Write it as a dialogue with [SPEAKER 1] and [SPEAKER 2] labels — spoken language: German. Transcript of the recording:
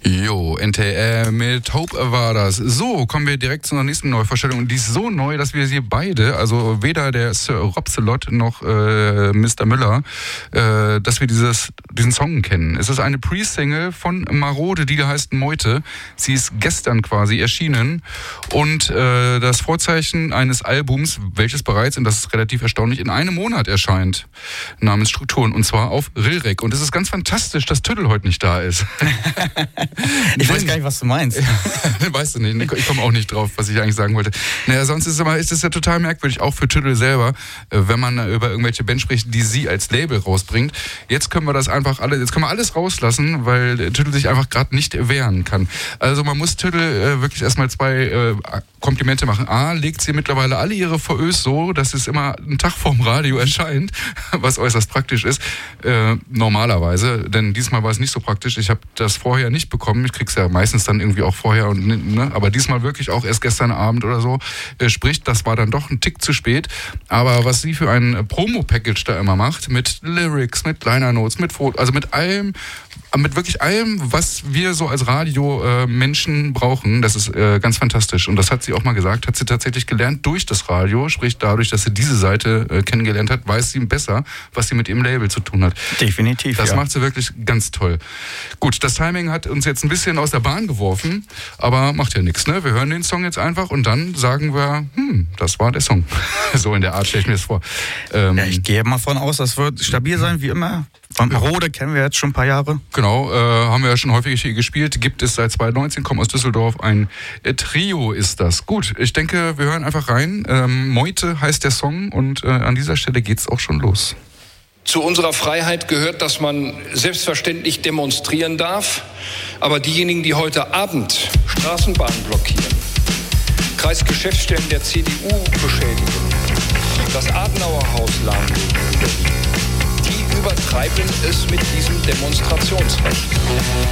[SPEAKER 1] Jo, NTR mit Hope war das. So, kommen wir direkt zu einer nächsten Neuvorstellung. Und die ist so neu, dass wir sie beide, also weder der Sir Robselot noch Mr. Müller, dass wir diesen Song kennen. Es ist eine Pre-Single von Marode, die heißt Meute. Sie ist gestern quasi erschienen. Und das Vorzeichen eines Albums, welches bereits, und das ist relativ erstaunlich, in einem Monat erscheint, namens Strukturen. Und zwar auf Rilrek. Und es ist ganz fantastisch, dass Tüttel heute nicht da ist.
[SPEAKER 2] Ich weiß gar nicht, was du meinst.
[SPEAKER 1] Weißt du nicht, ich komme auch nicht drauf, was ich eigentlich sagen wollte. Naja, sonst ist es ja total merkwürdig, auch für Tüttel selber, wenn man über irgendwelche Bands spricht, die sie als Label rausbringt. Jetzt können wir alles rauslassen, weil Tüttel sich einfach gerade nicht wehren kann. Also man muss Tüttel wirklich erstmal zwei Komplimente machen. A, legt sie mittlerweile alle ihre VÖs so, dass es immer einen Tag vorm Radio erscheint, was äußerst praktisch ist, normalerweise, denn diesmal war es nicht so praktisch. Ich habe das vorher nicht bekommen. Ich krieg's ja meistens dann irgendwie auch vorher, aber diesmal wirklich auch erst gestern Abend oder so. Sprich, das war dann doch ein Tick zu spät. Aber was sie für ein Promo-Package da immer macht, mit Lyrics, mit Liner Notes, mit Fotos, also mit wirklich allem, was wir so als Radio-Menschen brauchen, das ist ganz fantastisch. Und das hat sie auch mal gesagt, hat sie tatsächlich gelernt durch das Radio, sprich dadurch, dass sie diese Seite kennengelernt hat, weiß sie besser, was sie mit ihrem Label zu tun hat.
[SPEAKER 2] Definitiv,
[SPEAKER 1] das macht sie wirklich ganz toll. Gut, das Timing hat uns jetzt ein bisschen aus der Bahn geworfen, aber macht ja nichts, ne? Wir hören den Song jetzt einfach und dann sagen wir, das war der Song. So in der Art stelle ich mir das vor.
[SPEAKER 2] Ja, ich gehe mal von aus, das wird stabil sein, wie immer. Von Marode kennen wir jetzt schon ein paar Jahre.
[SPEAKER 1] Genau, haben wir ja schon häufig hier gespielt. Gibt es seit 2019, kommt aus Düsseldorf. Ein Trio ist das. Gut, ich denke, wir hören einfach rein. Meute heißt der Song und an dieser Stelle geht's auch schon los.
[SPEAKER 3] Zu unserer Freiheit gehört, dass man selbstverständlich demonstrieren darf. Aber diejenigen, die heute Abend Straßenbahnen blockieren, Kreisgeschäftsstellen der CDU beschädigen, das Adenauerhaus lahmlegen, die übertreiben es mit diesem Demonstrationsrecht.